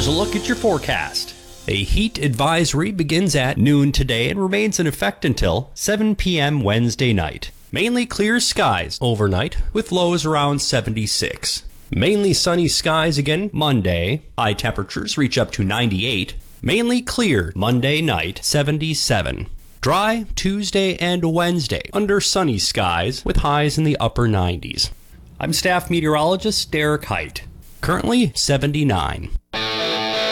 a look at your forecast. A heat advisory begins at noon today and remains in effect until 7 p.m. Wednesday night. Mainly clear skies overnight with lows around 76. Mainly sunny skies again Monday. High temperatures reach up to 98. Mainly clear Monday night, 77. Dry Tuesday and Wednesday under sunny skies with highs in the upper 90s. I'm staff meteorologist Derek Height. Currently 79.